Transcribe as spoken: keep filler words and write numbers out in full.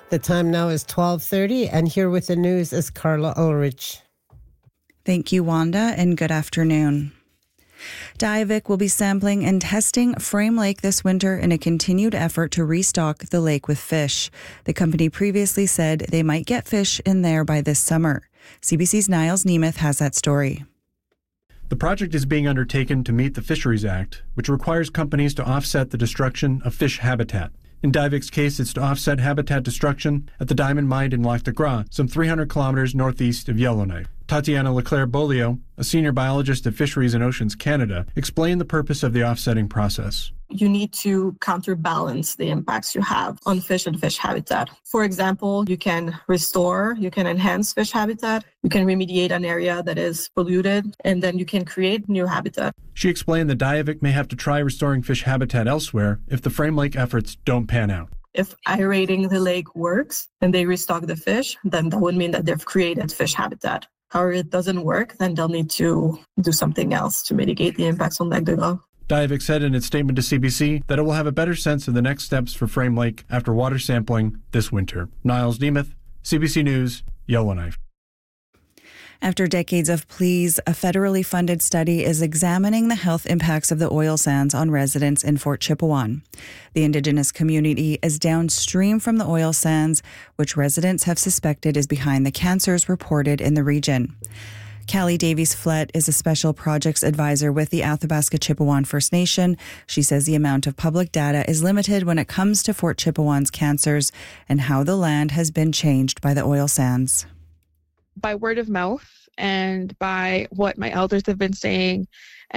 The time now is twelve thirty, and here with the news is Carla Ulrich. Thank you, Wanda, and good afternoon. Diavik will be sampling and testing Frame Lake this winter in a continued effort to restock the lake with fish. The company previously said they might get fish in there by this summer. C B C's Niles Nemeth has that story. The project is being undertaken to meet the Fisheries Act, which requires companies to offset the destruction of fish habitat. In Diavik's case, it's to offset habitat destruction at the diamond mine in Lac de Gras, some three hundred kilometers northeast of Yellowknife. Tatiana Leclerc-Bolio, a senior biologist at Fisheries and Oceans Canada, explained the purpose of the offsetting process. You need to counterbalance the impacts you have on fish and fish habitat. For example, you can restore, you can enhance fish habitat, you can remediate an area that is polluted, and then you can create new habitat. She explained that Diavik may have to try restoring fish habitat elsewhere if the Frame Lake efforts don't pan out. If aerating the lake works and they restock the fish, then that would mean that they've created fish habitat. However, it doesn't work, then they'll need to do something else to mitigate the impacts on Lac de Gras. Diavik said in its statement to C B C that it will have a better sense of the next steps for Frame Lake after water sampling this winter. Niles Nemeth, C B C News, Yellowknife. After decades of pleas, a federally funded study is examining the health impacts of the oil sands on residents in Fort Chipewyan. The Indigenous community is downstream from the oil sands, which residents have suspected is behind the cancers reported in the region. Callie Davies-Flett is a special projects advisor with the Athabasca Chipewyan First Nation. She says the amount of public data is limited when it comes to Fort Chipewyan's cancers and how the land has been changed by the oil sands. By word of mouth and by what my elders have been saying